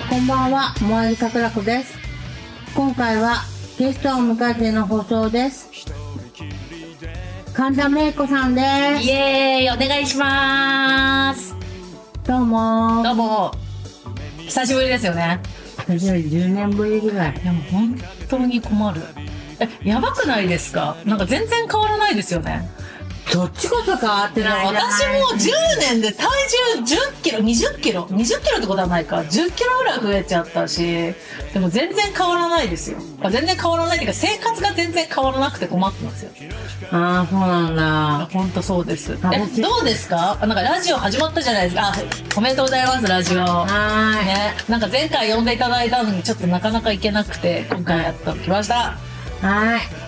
こんばんは、萌え桜子です。今回はゲストを迎えての放送です。神田芽衣子さんです。 イエーイ、お願いします。 どうもどうも。久しぶりですよね。 10年ぶりぐらい。 でも本当に困る。やばくないですか？なんか全然変わらないですよね。 どっちこそ変わってない。 私も10年で体重10キロ、20キロってことはないか、10キロぐらい増えちゃったし、でも全然変わらないですよ。全然変わらないっていうか、生活が全然変わらなくて困ってますよ。 ああ、そうなんだ。 本当そうです。どうですか？なんかラジオ始まったじゃないですか。おめでとうございます、ラジオ。ね。なんか前回呼んでいただいたのにちょっとなかなか行けなくて、今回やっと来ました。 はい。